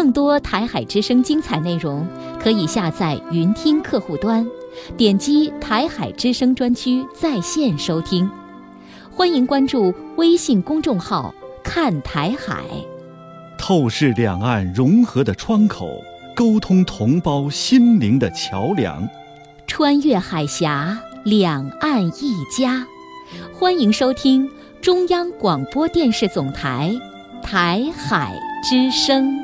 更多台海之声精彩内容，可以下载云听客户端，点击台海之声专区在线收听。欢迎关注微信公众号看台海， 透视两岸融合的窗口，沟通同胞心灵的桥梁， 穿越海峡，两岸一家。欢迎收听中央广播电视总台台海之声。